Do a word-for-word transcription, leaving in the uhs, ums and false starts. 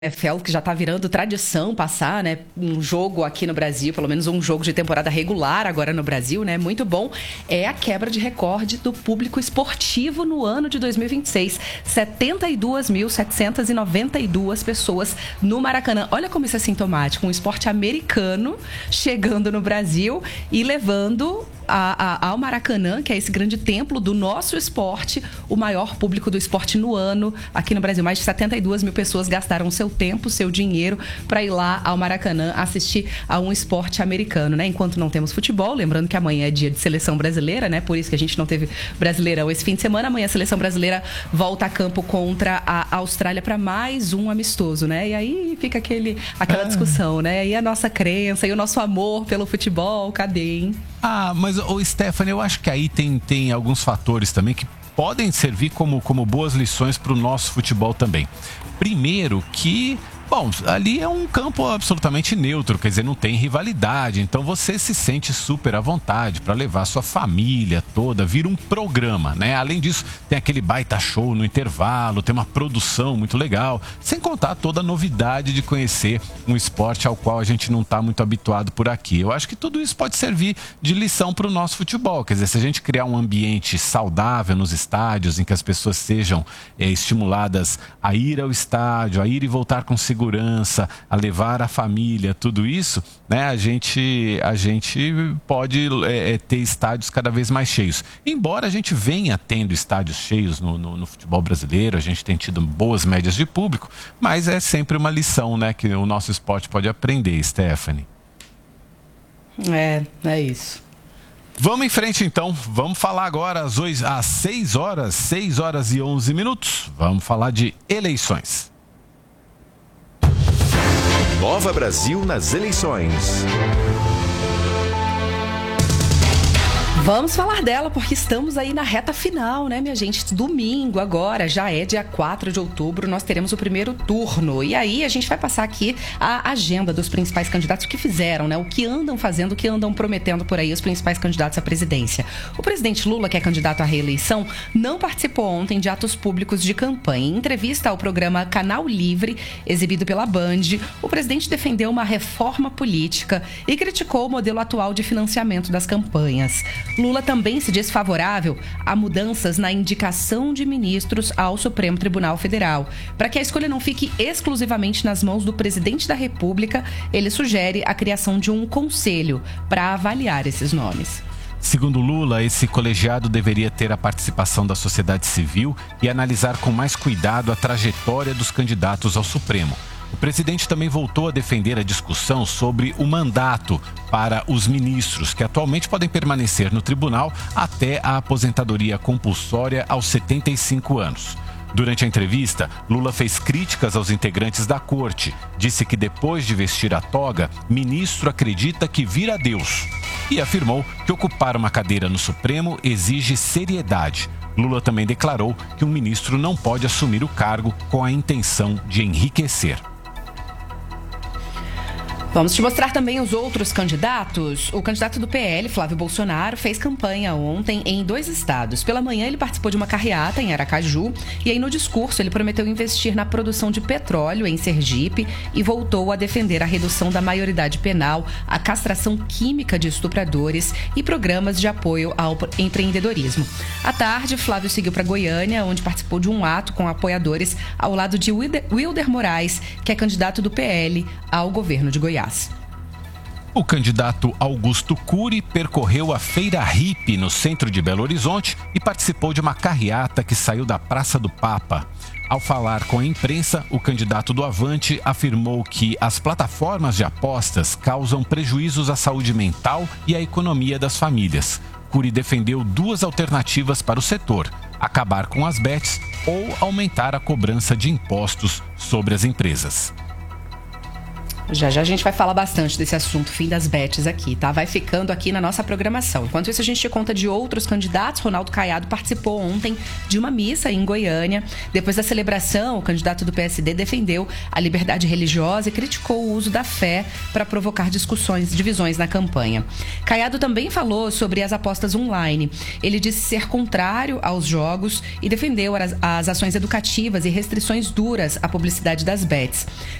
N F L, que já está virando tradição passar, né, um jogo aqui no Brasil, pelo menos um jogo de temporada regular agora no Brasil, né, muito bom, é a quebra de recorde do público esportivo no ano de dois mil e vinte e seis. setenta e duas mil setecentas e noventa e duas pessoas no Maracanã. Olha como isso é sintomático, um esporte americano chegando no Brasil e levando a, a, ao Maracanã, que é esse grande templo do nosso esporte, o maior público do esporte no ano aqui no Brasil. Mais de setenta e duas mil pessoas gastaram seu tempo, seu dinheiro para ir lá ao Maracanã assistir a um esporte americano, né? Enquanto não temos futebol, lembrando que amanhã é dia de seleção brasileira, né? Por isso que a gente não teve Brasileirão esse fim de semana. Amanhã a seleção brasileira volta a campo contra a Austrália para mais um amistoso, né? E aí fica aquele, aquela discussão, né? E a nossa crença e o nosso amor pelo futebol, cadê, hein? Ah, mas, ô, Stephanie, eu acho que aí tem, tem alguns fatores também que podem servir como, como boas lições para o nosso futebol também. Primeiro que, bom, ali é um campo absolutamente neutro, quer dizer, não tem rivalidade, então você se sente super à vontade para levar sua família toda, vira um programa, né? Além disso, tem aquele baita show no intervalo, tem uma produção muito legal, sem contar toda a novidade de conhecer um esporte ao qual a gente não está muito habituado por aqui. Eu acho que tudo isso pode servir de lição para o nosso futebol, quer dizer, se a gente criar um ambiente saudável nos estádios, em que as pessoas sejam é, estimuladas a ir ao estádio, a ir e voltar com segurança, segurança, a levar a família, tudo isso, né? A gente, a gente pode é, ter estádios cada vez mais cheios. Embora a gente venha tendo estádios cheios no, no, no futebol brasileiro, a gente tem tido boas médias de público, mas é sempre uma lição, né, que o nosso esporte pode aprender, Stephanie. É, é isso. Vamos em frente então, vamos falar agora às, oito, às seis horas, seis horas e onze minutos, vamos falar de eleições. Nova Brasil nas eleições. Vamos falar dela, porque estamos aí na reta final, né, minha gente? Domingo agora, já é dia quatro de outubro, nós teremos o primeiro turno. E aí a gente vai passar aqui a agenda dos principais candidatos, o que fizeram, né? O que andam fazendo, o que andam prometendo por aí os principais candidatos à presidência. O presidente Lula, que é candidato à reeleição, não participou ontem de atos públicos de campanha. Em entrevista ao programa Canal Livre, exibido pela Band, o presidente defendeu uma reforma política e criticou o modelo atual de financiamento das campanhas. Lula também se diz favorável a mudanças na indicação de ministros ao Supremo Tribunal Federal. Para que a escolha não fique exclusivamente nas mãos do presidente da República, ele sugere a criação de um conselho para avaliar esses nomes. Segundo Lula, esse colegiado deveria ter a participação da sociedade civil e analisar com mais cuidado a trajetória dos candidatos ao Supremo. O presidente também voltou a defender a discussão sobre o mandato para os ministros, que atualmente podem permanecer no tribunal até a aposentadoria compulsória aos setenta e cinco anos. Durante a entrevista, Lula fez críticas aos integrantes da corte. Disse que depois de vestir a toga, ministro acredita que vira Deus. E afirmou que ocupar uma cadeira no Supremo exige seriedade. Lula também declarou que um ministro não pode assumir o cargo com a intenção de enriquecer. Vamos te mostrar também os outros candidatos. O candidato do P L, Flávio Bolsonaro, fez campanha ontem em dois estados. Pela manhã, ele participou de uma carreata em Aracaju e aí no discurso ele prometeu investir na produção de petróleo em Sergipe e voltou a defender a redução da maioridade penal, a castração química de estupradores e programas de apoio ao empreendedorismo. À tarde, Flávio seguiu para Goiânia, onde participou de um ato com apoiadores ao lado de Wilder, Wilder Moraes, que é candidato do P L ao governo de Goiás. O candidato Augusto Cury percorreu a Feira Hippie no centro de Belo Horizonte e participou de uma carreata que saiu da Praça do Papa. Ao falar com a imprensa, o candidato do Avante afirmou que as plataformas de apostas causam prejuízos à saúde mental e à economia das famílias. Cury defendeu duas alternativas para o setor: acabar com as bets ou aumentar a cobrança de impostos sobre as empresas. Já já a gente vai falar bastante desse assunto, fim das bets aqui, tá? Vai ficando aqui na nossa programação. Enquanto isso, a gente te conta de outros candidatos. Ronaldo Caiado participou ontem de uma missa em Goiânia. Depois da celebração, o candidato do P S D defendeu a liberdade religiosa e criticou o uso da fé para provocar discussões, divisões na campanha. Caiado também falou sobre as apostas online. Ele disse ser contrário aos jogos e defendeu as, as ações educativas e restrições duras à publicidade das bets.